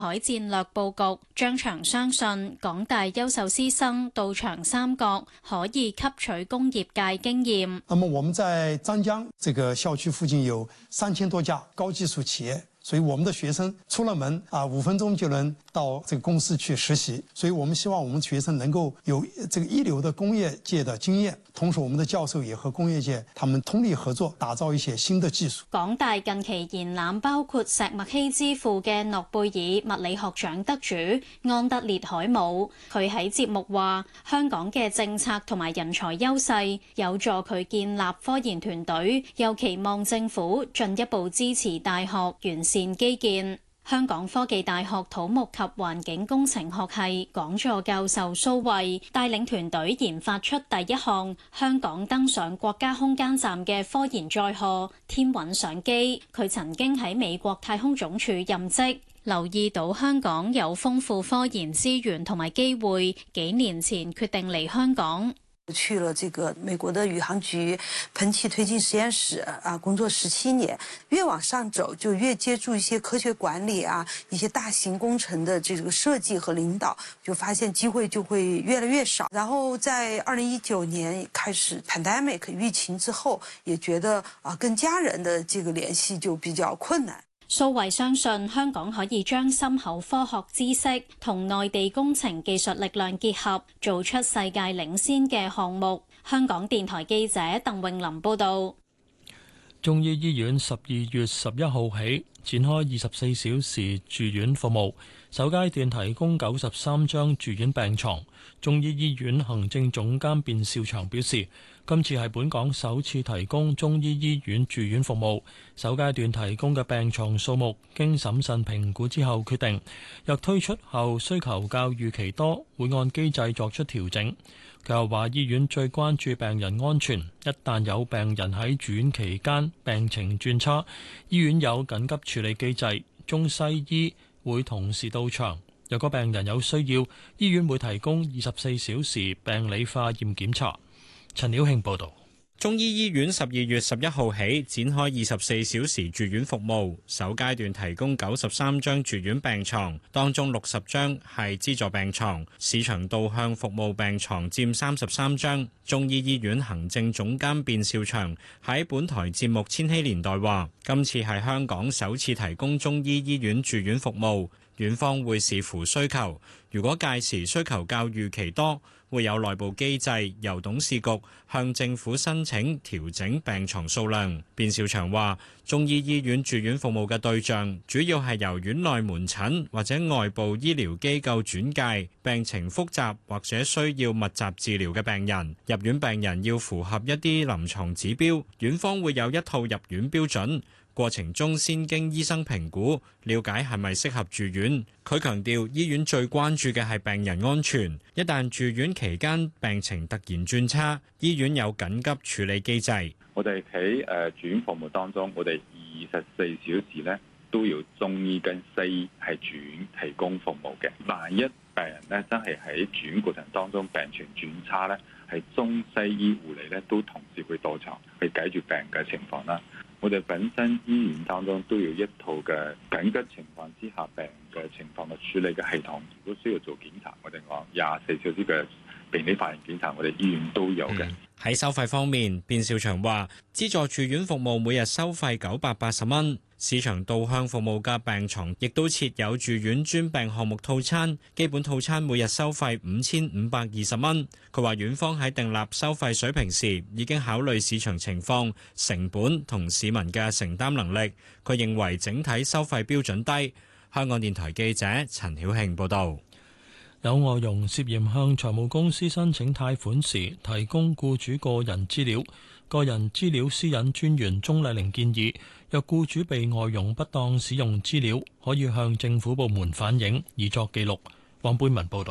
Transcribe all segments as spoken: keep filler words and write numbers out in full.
海戰略佈局，張翔相信港大優秀師生到長三角可以吸取工業界經驗。 那麼我們在張江這個校區附近有三千多家高技術企業，所以我們的學生出了門啊，五分鐘就能到這個公司去實習。所以我們希望我們學生能夠有這個一流的工業界的經驗，同時我們的教授也和工業界他們通力合作，打造一些新的技術。 港大近期延攬包括石墨烯之父嘅諾貝爾物理學獎得主安德烈海姆，佢喺節目話：香港嘅政策同埋人才優勢有助佢建立科研團隊，又期望政府進一步支持大學完善基建。香港科技大學土木及環境工程學系講座教授蘇慧帶領團隊研發出第一項香港登上國家空間站嘅科研載荷天韻相機。佢曾經喺美國太空總署任職，留意到香港有豐富科研資源同埋機會，幾年前決定嚟香港。 去了這個美國的宇航局噴氣推進實驗室啊，工作十七年。越往上走，就越接觸一些科學管理啊，一些大型工程的這個設計和領導，就發現機會就會越來越少。然後在二零一九年開始 pandemic 疫情之後，也覺得啊，跟家人的這個聯繫就比較困難。 蘇慧相信香港可以將深厚科學知識同內地工程技術力量結合，做出世界領先嘅項目。香港電台記者鄧詠琳報導。 中醫醫院十二月十一號起展開二十四小時住院服務，首階段提供九十三張住院病床。中醫醫院行政總監卞兆祥表示，今次係本港首次提供中醫醫院住院服務，首階段提供嘅病床數目經審慎評估之後決定，若推出後需求較預期多，會按機制作出調整。佢又話，醫院最關注病人安全，一旦有病人喺住院期間病情轉差，醫院有緊急處理機制，中西醫會同時到場。若果病人有需要，醫院會提供二十四小時病理化驗檢查。陳曉慶報導。 中醫醫院十二月十一號起展開二十四小時住院服務，首階段提供九十三張住院病床，當中六十張係資助病床，市場導向服務病床佔三十三張。中醫醫院行政總監卞兆祥喺本台節目《千禧年代》話：今次係香港首次提供中醫醫院住院服務，院方會視乎需求，如果屆時需求較預期多，會有內部機制由董事局向政府申請調整病床數量。卞兆祥話：中醫醫院住院服務嘅對象主要係由院內門診或者外部醫療機構轉介病情複雜或者需要密集治療嘅病人。入院病人要符合一啲臨床指標，院方會有一套入院標準。過程中先經醫生評估，了解係咪適合住院。佢強調，醫院最關注嘅係病人安全，一旦住院期間病情突然轉差，醫院有緊急處理機制。 我哋喺誒住院服務當中，我哋二十四小時咧都要中醫跟西醫係住院提供服務嘅。萬一病人咧真係喺住院過程當中病情轉差咧，係中西醫護理咧都同時會到場去解決病嘅情況啦。我哋本身醫院當中都有一套嘅緊急情況之下病嘅情況嘅處理嘅系統，如果需要做檢查，我哋講廿四小時嘅病理化驗檢查，我哋醫院都有嘅。 喺收費方面，卞兆祥話，資助住院服務每日收費九百八十蚊。市場導向服務嘅病床亦都設有住院專病項目套餐，基本套餐每日收費五千五百二十蚊。佢話院方喺訂立收費水平時已經考慮市場情況、成本同市民嘅承擔能力。佢認為整體收費標準低。香港電台記者陳曉慶報導。 有外傭涉嫌向財務公司申請貸款時提供僱主個人資料，個人資料私隱專員鍾麗玲建議，若僱主被外傭不當使用資料，可以向政府部門反映，以作記錄。黃貝文報導。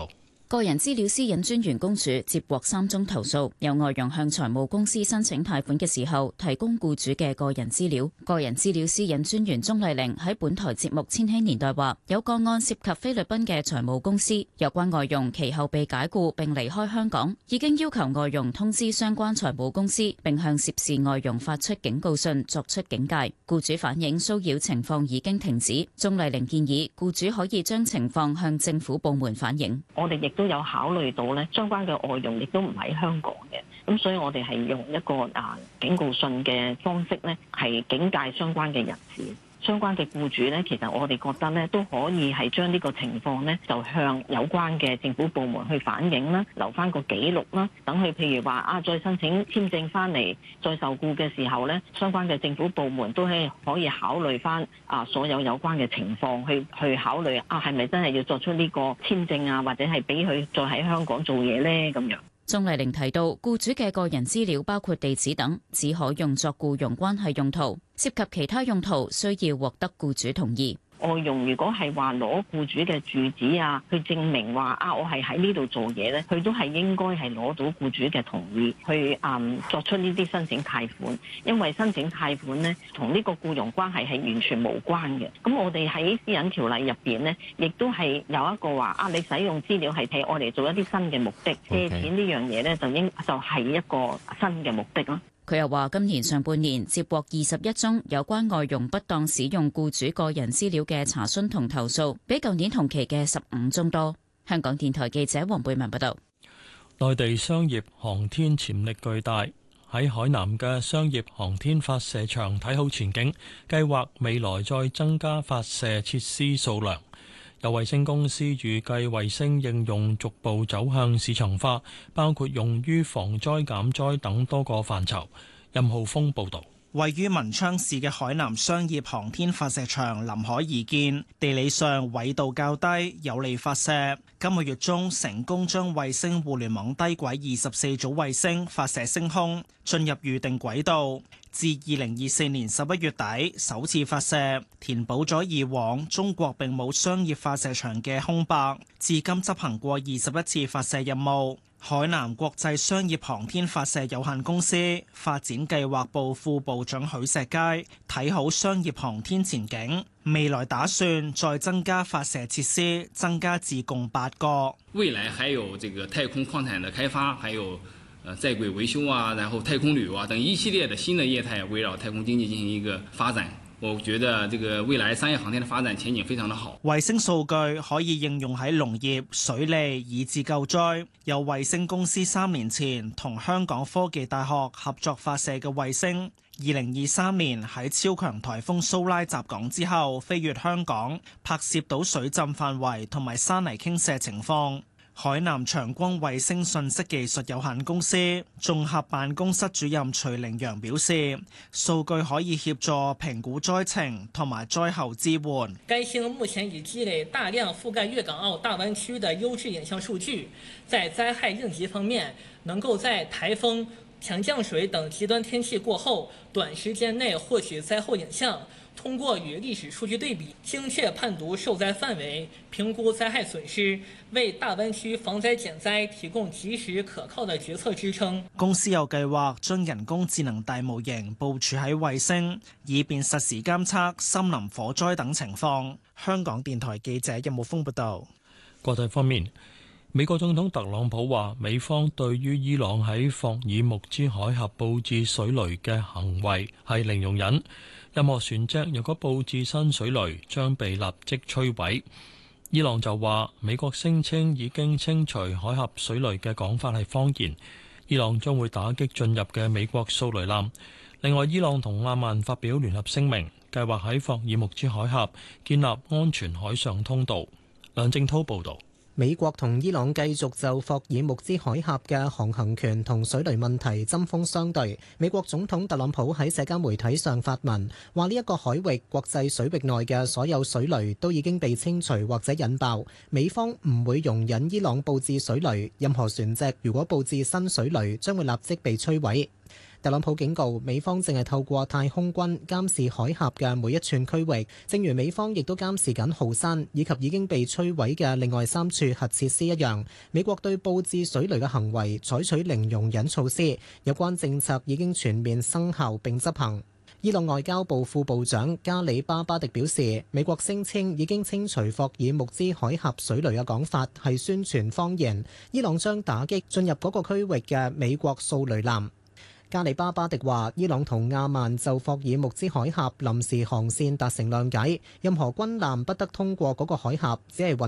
個人資料私隱專員公署接獲三宗投訴，有外傭向財務公司申請貸款嘅時候提供僱主嘅個人資料。個人資料私隱專員鍾麗玲喺本台節目《千禧年代》話，有個案涉及菲律賓嘅財務公司，有關外傭其後被解僱並離開香港，已經要求外傭通知相關財務公司，並向涉事外傭發出警告信，作出警戒。僱主反映騷擾情況已經停止。鍾麗玲建議僱主可以將情況向政府部門反映。 我哋亦都有考慮到咧，相關嘅外傭亦都唔喺香港嘅，咁所以我哋係用一個啊警告信嘅方式咧，係警戒相關嘅人士。相關嘅僱主咧，其實我哋覺得咧都可以係將呢個情況咧，就向有關嘅政府部門去反映啦，留翻個記錄啦，等佢譬如話啊，再申請簽證翻嚟再受僱嘅時候咧，相關嘅政府部門都係可以考慮翻啊所有有關嘅情況，去去考慮啊係咪真係要作出呢個簽證啊，或者係俾佢再喺香港做嘢咧咁樣。 鍾麗玲提到，僱主嘅個人資料包括地址等，只可用作僱傭關係用途，涉及其他用途需要獲得僱主同意。 外傭如果係話攞僱主嘅住址啊，去證明話啊，我係喺呢度做嘢咧，佢都係應該係攞到僱主嘅同意去嗯作出呢啲申請貸款，因為申請貸款咧同呢個僱傭關係係完全無關嘅。咁我哋喺私隱條例入邊咧，亦都係有一個話啊，你使用資料係睇我哋做一啲新嘅目的，借錢呢樣嘢咧就應就係一個新嘅目的咯。 佢又話：今年上半年接獲二十一宗有關外傭不當使用僱主個人資料嘅查詢同投訴，比舊年同期嘅十五宗多。香港電台記者黃貝文報道。 內地商業航天潛力巨大，喺海南嘅商業航天發射場睇好前景，計劃未來再增加發射設施數量。有衛星公司預計衛星應用逐步走向市場化，包括用於防災減災等多個範疇。任浩峰報導。 位於文昌市嘅海南商業航天發射場臨海而建，地理上緯度較低，有利發射。今個月中成功將衛星互聯網低軌二十四組衛星發射升空，進入預定軌道。至二零二四年十一月底首次發射，填補咗以往中國並冇商業發射場嘅空白。至今執行過二十一次發射任務。海南國際商業航天發射有限公司發展計劃部副部長許石佳睇好商業航天前景，未來打算再增加發射設施，增加至共八個。 未來還有這個太空礦產的開發，還有呃在軌維修啊，然後太空旅遊啊等一系列的新的業態圍繞太空經濟進行一個發展。我覺得這個未來商業航天的發展前景非常的好。 衛星數據可以應用喺農業、水利以至救災。有衛星公司三年前同香港科技大學合作發射嘅衛星，二零二三年喺超強颱風蘇拉襲港之後飛越香港，拍攝到水浸範圍同埋山泥傾瀉情況。海南長光衛星信息技術有限公司綜合辦公室主任徐凌陽表示，數據可以協助評估災情同埋災後支援。 該星目前已積累大量覆蓋粵港澳大灣區的優質影像數據，在災害應急方面，能夠在颱風、強降水等極端天氣過後，短時間內獲取災後影像。通過與歷史數據對比，精確判讀受災範圍，評估災害損失，為大灣區防災減災提供及時可靠的決策支撐。 公司有計劃將人工智能大模型部署喺衛星，以便實時監測森林火災等情況。香港電台記者任武峰報道。 國際方面，美國總統特朗普話，美方對於伊朗喺霍爾木茲海峽佈置水雷嘅行為係零容忍。任何船隻若果佈置新水雷，將被立即摧毀。伊朗就話，美國聲稱已經清除海峽水雷嘅講法係謊言。伊朗將會打擊進入嘅美國掃雷艦。另外，伊朗同阿曼發表聯合聲明，計劃喺霍爾木茲海峽建立安全海上通道。梁正滔報導。 美國同伊朗繼續就霍爾木茲海峽嘅航行權同水雷問題針鋒相對。美國總統特朗普喺社交媒體上發文，話呢一個海域國際水域內嘅所有水雷都已經被清除或者引爆，美方唔會容忍伊朗佈置水雷，任何船隻如果佈置新水雷，將會立即被摧毀。 特朗普警告美方正係透過太空軍監視海峽嘅每一寸區域，正如美方亦都監視緊浩山以及已經被摧毀嘅另外三處核設施一樣。美國對佈置水雷嘅行為採取零容忍措施，有關政策已經全面生效並執行。伊朗外交部副部長加里巴巴迪表示，美國聲稱已經清除霍爾木茲海峽水雷嘅講法係宣傳謊言，伊朗將打擊進入嗰個區域嘅美國掃雷艦。加里巴巴迪話，伊朗同亞曼就霍爾木茲海峽臨時航線達成諒解，任何軍艦不得通過嗰個海峽，只係允